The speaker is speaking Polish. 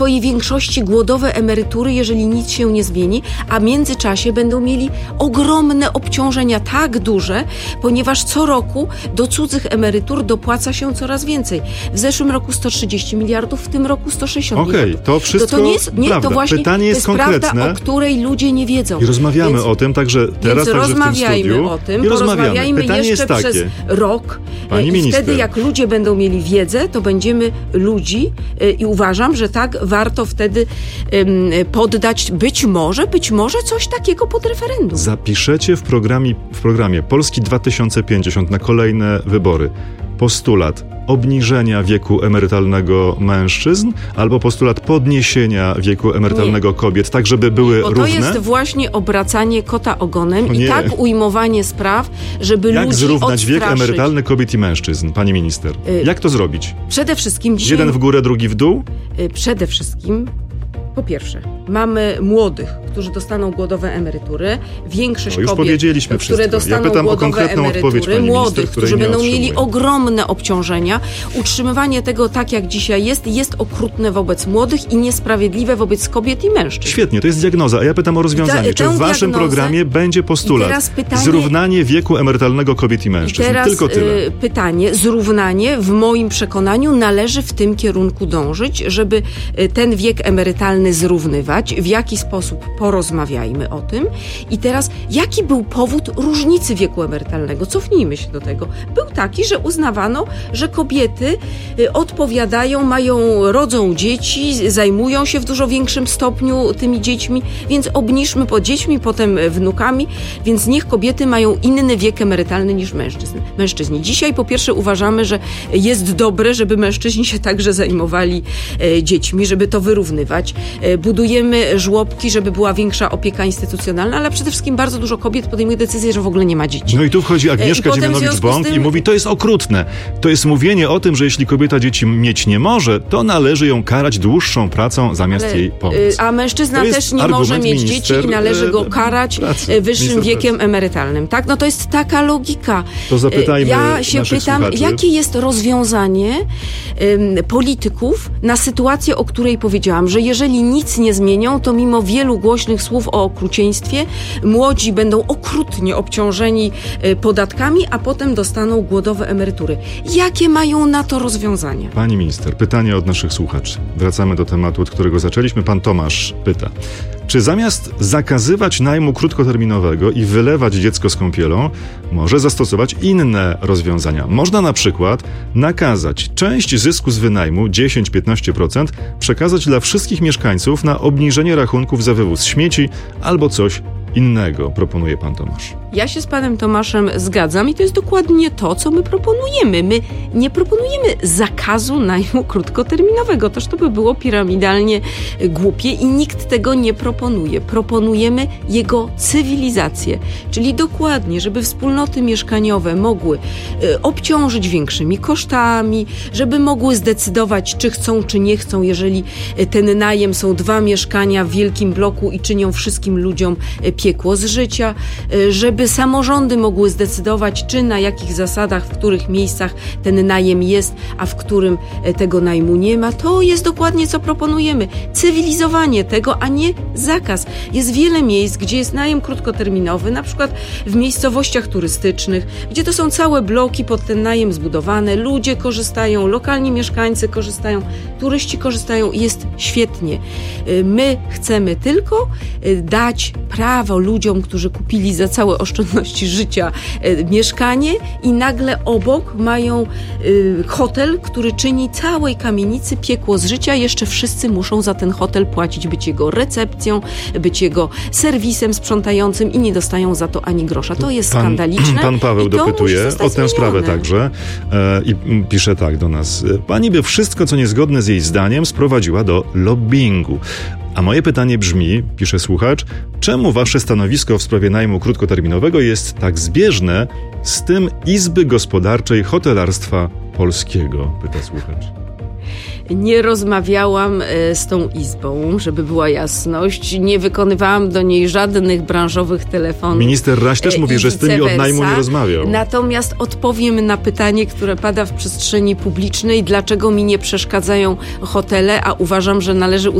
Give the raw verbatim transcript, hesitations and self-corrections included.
swojej większości głodowe emerytury, jeżeli nic się nie zmieni, a w międzyczasie będą mieli ogromne obciążenia, tak duże, ponieważ co roku do cudzych emerytur dopłaca się coraz więcej. W zeszłym roku sto trzydzieści miliardów, w tym roku sto sześćdziesiąt Okej, miliardów. to wszystko to, to nie jest, nie, prawda. to właśnie Pytanie jest, to jest konkretne. prawda, o której ludzie nie wiedzą. I rozmawiamy więc, o tym, także teraz więc także w tym studiu. o tym, I porozmawiajmy Pytanie jeszcze jest przez takie. rok. Pani I minister. wtedy, jak ludzie będą mieli wiedzę, to będziemy ludzi i uważam, że tak warto wtedy poddać być może, być może coś takiego pod referendum. Zapiszecie w programie, w programie Polski dwa tysiące pięćdziesiąt na kolejne wybory postulat obniżenia wieku emerytalnego mężczyzn albo postulat podniesienia wieku emerytalnego nie. kobiet, tak żeby były Bo równe? to jest właśnie obracanie kota ogonem O i nie. tak ujmowanie spraw, żeby Jak ludzi zrównać wiek odstraszyć. emerytalny kobiet i mężczyzn, pani minister? Y- Jak to zrobić? Przede wszystkim dzisiaj... Jeden w górę, drugi w dół? Y, Przede wszystkim, po pierwsze, mamy młodych, którzy dostaną głodowe emerytury, większość No, już kobiet, powiedzieliśmy które wszystko. dostaną Ja pytam o głodowe konkretną emerytury, odpowiedź, pani młodych, minister, której którzy nie będą otrzymuję. mieli ogromne obciążenia. Utrzymywanie tego tak, jak dzisiaj jest, jest okrutne wobec młodych i niesprawiedliwe wobec kobiet i mężczyzn. Świetnie, to jest diagnoza, a ja pytam o rozwiązanie. Ta- Czy w tę waszym diagnozę- programie będzie postulat I teraz pytanie- zrównanie wieku emerytalnego kobiet i I mężczyzn? teraz Tylko tyle. y, pytanie, zrównanie w moim przekonaniu należy w tym kierunku dążyć, żeby y, ten wiek emerytalny zrównywać. W jaki sposób? Porozmawiajmy o tym. I teraz, jaki był powód różnicy wieku emerytalnego? Cofnijmy się do tego. Był taki, że uznawano, że kobiety y, odpowiadają, mają, rodzą dzieci, zajmują się w dużo większym stopniu tymi dziećmi, więc obniżmy po dziećmi, potem wnukami, więc niech kobiety mają inny wiek emerytalny niż mężczyzn. mężczyźni. Dzisiaj po pierwsze uważamy, że jest dobre, żeby mężczyźni się także zajmowali e, dziećmi, żeby to wyrównywać. E, budujemy żłobki, żeby była większa opieka instytucjonalna, ale przede wszystkim bardzo dużo kobiet podejmuje decyzję, że w ogóle nie ma dzieci. No i tu wchodzi Agnieszka I potem w związku Dziemianowicz-Bąk z tym- i mówi, to jest okrutne. To jest mówienie o tym, że jeśli kobieta dzieci mieć nie może, to należy ją karać dłuższą pracą zamiast Ale, jej pomóc. y, A mężczyzna To jest też nie argument może mieć dzieci minister, i należy go y, karać pracy, y, wyższym minister wiekiem pracy. emerytalnym. Tak? No to jest taka logika. To zapytajmy Ja się naszych pytam, słuchaczy. jakie jest rozwiązanie ym, polityków na sytuację, o której powiedziałam, że jeżeli nic nie zmienią, to mimo wielu głośnych słów o okrucieństwie, młodzi będą okrutnie obciążeni y, podatkami, a potem dostaną głodowe emerytury. Jakie mają na to rozwiązania? Pani minister, pytanie od naszych słuchaczy. Wracamy do tematu, od którego zaczęliśmy. Pan Tomasz pyta. Czy zamiast zakazywać najmu krótkoterminowego i wylewać dziecko z kąpielą, może zastosować inne rozwiązania? Można na przykład nakazać część zysku z wynajmu, dziesięć do piętnastu procent, przekazać dla wszystkich mieszkańców na obniżenie rachunków za wywóz śmieci albo coś innego, proponuje pan Tomasz. Ja się z panem Tomaszem zgadzam i to jest dokładnie to, co my proponujemy. My nie proponujemy zakazu najmu krótkoterminowego. Toż to by było piramidalnie głupie i nikt tego nie proponuje. Proponujemy jego cywilizację, czyli dokładnie, żeby wspólnoty mieszkaniowe mogły y, obciążyć większymi kosztami, żeby mogły zdecydować, czy chcą, czy nie chcą, jeżeli y, ten najem są dwa mieszkania w wielkim bloku i czynią wszystkim ludziom y, piekło z życia, y, żeby samorządy mogły zdecydować, czy na jakich zasadach, w których miejscach ten najem jest, a w którym tego najmu nie ma. To jest dokładnie, co proponujemy. Cywilizowanie tego, a nie zakaz. Jest wiele miejsc, gdzie jest najem krótkoterminowy, na przykład w miejscowościach turystycznych, gdzie to są całe bloki pod ten najem zbudowane, ludzie korzystają, lokalni mieszkańcy korzystają, turyści korzystają i jest świetnie. My chcemy tylko dać prawo ludziom, którzy kupili za całe oszczędności życia e, mieszkanie i nagle obok mają e, hotel, który czyni całej kamienicy piekło z życia. Jeszcze wszyscy muszą za ten hotel płacić, być jego recepcją, być jego serwisem sprzątającym i nie dostają za to ani grosza. To jest Pan, skandaliczne. Pan Paweł i to dopytuje musi o zostać tę sprawę zmienione. także e, i m, pisze tak do nas. Pani by wszystko, co niezgodne z jej zdaniem, sprowadziła do lobbingu. A moje pytanie brzmi, pisze słuchacz, czemu wasze stanowisko w sprawie najmu krótkoterminowego jest tak zbieżne z tym Izby Gospodarczej Hotelarstwa Polskiego? Pyta słuchacz. Nie rozmawiałam e, z tą izbą, żeby była jasność. Nie wykonywałam do niej żadnych branżowych telefonów. Minister Raś też e, mówi, że z tymi od najmu nie rozmawiał. Natomiast odpowiem na pytanie, które pada w przestrzeni publicznej, dlaczego mi nie przeszkadzają hotele, a uważam, że należy